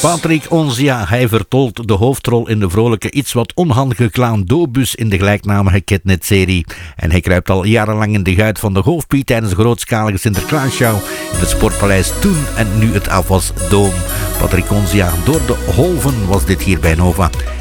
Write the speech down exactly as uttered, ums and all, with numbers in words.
Patrick Onzia, hij vertolkt de hoofdrol in de vrolijke, iets wat onhandige clown Dobus in de gelijknamige Kidnet-serie. En hij kruipt al jarenlang in de guit van de hoofdpiet tijdens de grootschalige Sinterklaasshow in het Sportpaleis toen en nu het Afwas Doom. Patrick Onzia, door de golven was dit hier bij Nova.